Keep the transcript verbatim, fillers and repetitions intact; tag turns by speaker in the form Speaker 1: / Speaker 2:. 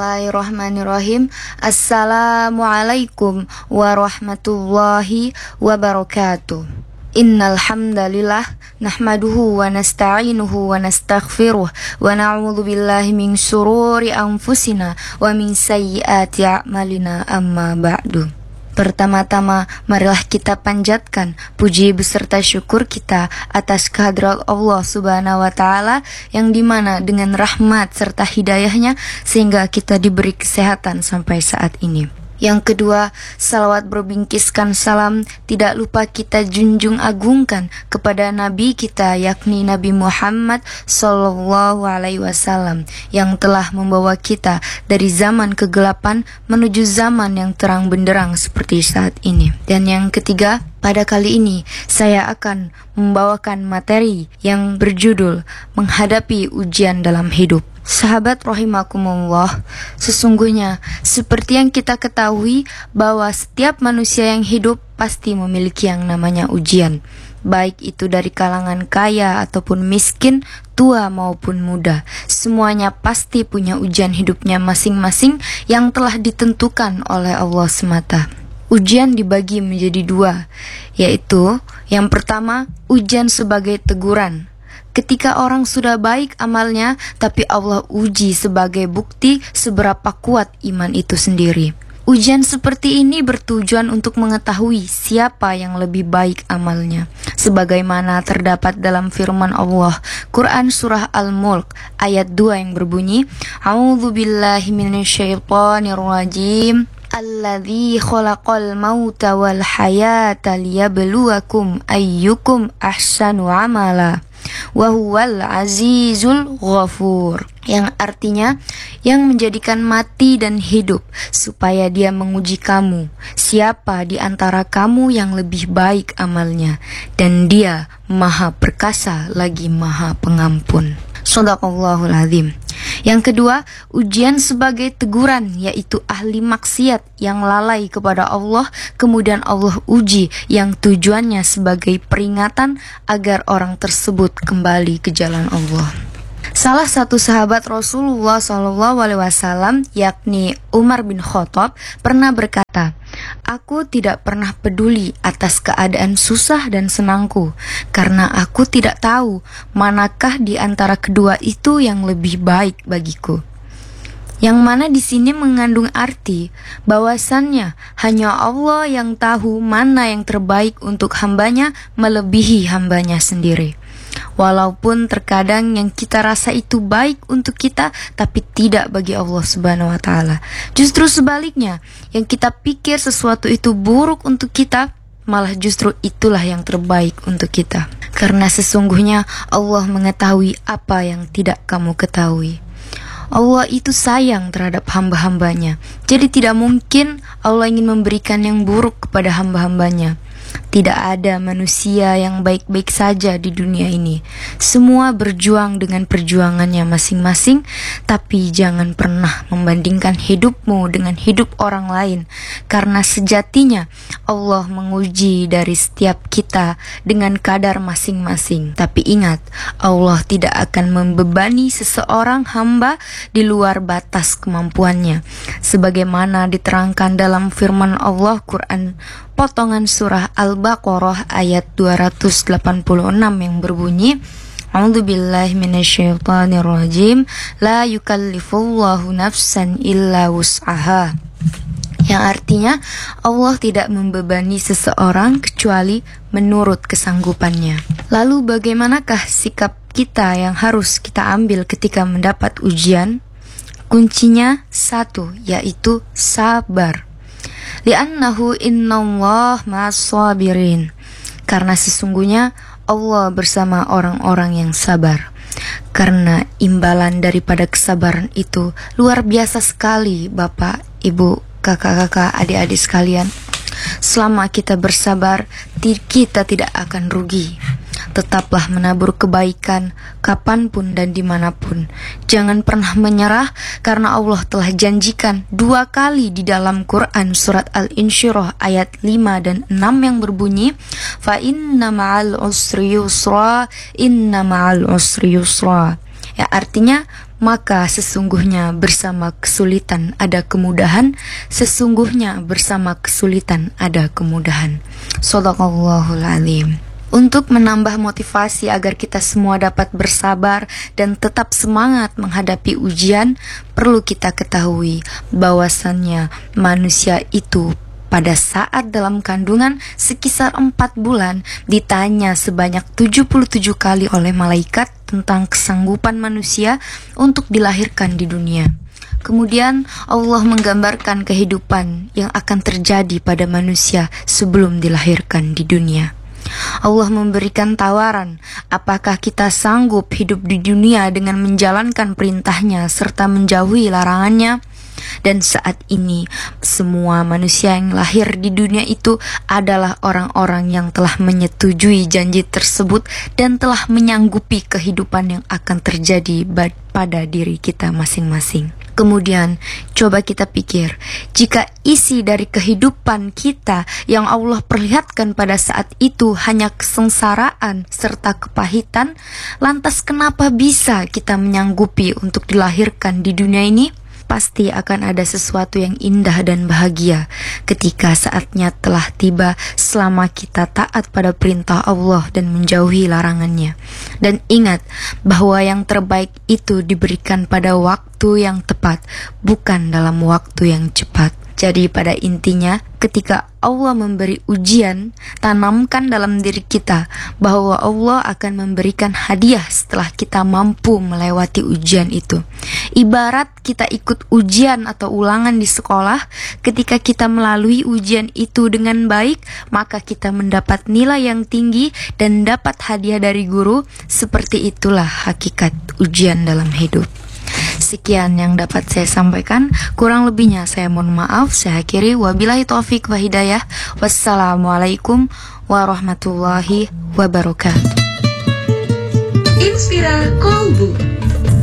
Speaker 1: Bismillahirrahmanirrahim. Assalamualaikum warahmatullahi wabarakatuh. Innal hamdalillah nahmaduhu wa nasta'inuhu wa nastaghfiruh wa na'udzu billahi min syururi anfusina wa min sayyiati a'malina, amma ba'du. Pertama-tama, marilah kita panjatkan puji beserta syukur kita atas kehadirat Allah Subhanahu wa Ta'ala, yang dimana dengan rahmat serta hidayahnya sehingga kita diberi kesehatan sampai saat ini. Yang kedua, salawat berbingkiskan salam tidak lupa kita junjung agungkan kepada Nabi kita, yakni Nabi Muhammad Sallallahu Alaihi Wasallam, yang telah membawa kita dari zaman kegelapan menuju zaman yang terang benderang seperti saat ini. Dan yang ketiga, pada kali ini saya akan membawakan materi yang berjudul Menghadapi Ujian Dalam Hidup. Sahabat rahimakumullah, sesungguhnya seperti yang kita ketahui bahwa setiap manusia yang hidup pasti memiliki yang namanya ujian, baik itu dari kalangan kaya ataupun miskin, tua maupun muda. Semuanya pasti punya ujian hidupnya masing-masing yang telah ditentukan oleh Allah semata. Ujian dibagi menjadi dua, yaitu yang pertama, ujian sebagai teguran. Ketika orang sudah baik amalnya, tapi Allah uji sebagai bukti seberapa kuat iman itu sendiri. Ujian seperti ini bertujuan untuk mengetahui siapa yang lebih baik amalnya. Sebagaimana terdapat dalam firman Allah, Quran Surah Al-Mulk ayat dua yang berbunyi, A'udzu billahi minasyaitonir rajim. Alladzi khalaqal mauta wal hayata liyabluwakum ayyukum ahsanu amala wa huwal azizul ghafur, yang artinya yang menjadikan mati dan hidup supaya dia menguji kamu siapa di antara kamu yang lebih baik amalnya, dan dia maha perkasa lagi maha pengampun. Shadaqallahul azim. Yang kedua, ujian sebagai teguran, yaitu ahli maksiat yang lalai kepada Allah, kemudian Allah uji yang tujuannya sebagai peringatan agar orang tersebut kembali ke jalan Allah. Salah satu sahabat Rasulullah Shallallahu Alaihi Wasallam, yakni Umar bin Khattab, pernah berkata, "Aku tidak pernah peduli atas keadaan susah dan senangku, karena aku tidak tahu manakah di antara kedua itu yang lebih baik bagiku." Yang mana di sini mengandung arti bahwasannya hanya Allah yang tahu mana yang terbaik untuk hambanya melebihi hambanya sendiri. Walaupun terkadang yang kita rasa itu baik untuk kita, tapi tidak bagi Allah Subhanahu wa Ta'ala. Justru sebaliknya, yang kita pikir sesuatu itu buruk untuk kita, malah justru itulah yang terbaik untuk kita. Karena sesungguhnya Allah mengetahui apa yang tidak kamu ketahui. Allah itu sayang terhadap hamba-hambanya. Jadi tidak mungkin Allah ingin memberikan yang buruk kepada hamba-hambanya. Tidak ada manusia yang baik-baik saja di dunia ini. Semua berjuang dengan perjuangannya masing-masing, tapi jangan pernah membandingkan hidupmu dengan hidup orang lain, karena sejatinya Allah menguji dari setiap kita dengan kadar masing-masing. Tapi ingat, Allah tidak akan membebani seseorang hamba di luar batas kemampuannya, sebagaimana diterangkan dalam firman Allah Quran potongan surah Al-Baqarah ayat dua ratus delapan puluh enam yang berbunyi, A'udzu billahi minasyaitonir rajim, la yukallifullahu nafsan illa wus'aha, yang artinya Allah tidak membebani seseorang kecuali menurut kesanggupannya. Lalu bagaimanakah sikap kita yang harus kita ambil ketika mendapat ujian? Kuncinya satu, yaitu sabar. Li'annahu innallah ma'as-sabirin, karena sesungguhnya Allah bersama orang-orang yang sabar. Karena imbalan daripada kesabaran itu luar biasa sekali, Bapak, Ibu, kakak-kakak, adik-adik sekalian. Selama kita bersabar, kita tidak akan rugi. Tetaplah menabur kebaikan kapanpun dan dimanapun. Jangan pernah menyerah, karena Allah telah janjikan dua kali di dalam Quran surat Al-Insyirah ayat lima dan enam yang berbunyi, Fa inna ma'al usri yusra, inna ma'al usri yusra. Ya, artinya Maka sesungguhnya bersama kesulitan ada kemudahan, sesungguhnya bersama kesulitan ada kemudahan. Shadaqallahul Azim. Untuk menambah motivasi agar kita semua dapat bersabar dan tetap semangat menghadapi ujian, perlu kita ketahui bahwasannya manusia itu pada saat dalam kandungan sekisar empat bulan ditanya sebanyak tujuh puluh tujuh kali oleh malaikat tentang kesanggupan manusia untuk dilahirkan di dunia. Kemudian Allah menggambarkan kehidupan yang akan terjadi pada manusia sebelum dilahirkan di dunia. Allah memberikan tawaran, apakah kita sanggup hidup di dunia dengan menjalankan perintahnya serta menjauhi larangannya? Dan saat ini semua manusia yang lahir di dunia itu adalah orang-orang yang telah menyetujui janji tersebut dan telah menyanggupi kehidupan yang akan terjadi pada diri kita masing-masing. Kemudian coba kita pikir, jika isi dari kehidupan kita yang Allah perlihatkan pada saat itu hanya kesengsaraan serta kepahitan, lantas kenapa bisa kita menyanggupi untuk dilahirkan di dunia ini? Pasti akan ada sesuatu yang indah dan bahagia ketika saatnya telah tiba selama kita taat pada perintah Allah dan menjauhi larangannya. Dan ingat bahwa yang terbaik itu diberikan pada waktu yang tepat, bukan dalam waktu yang cepat. Jadi pada intinya, ketika Allah memberi ujian, tanamkan dalam diri kita bahwa Allah akan memberikan hadiah setelah kita mampu melewati ujian itu. Ibarat kita ikut ujian atau ulangan di sekolah, ketika kita melalui ujian itu dengan baik, maka kita mendapat nilai yang tinggi dan dapat hadiah dari guru. Seperti itulah hakikat ujian dalam hidup. Sekian yang dapat saya sampaikan, kurang lebihnya saya mohon maaf. Saya akhiri, wabillahi taufik wa hidayah. Wassalamualaikum warahmatullahi wabarakatuh.
Speaker 2: Inspira Kolbu.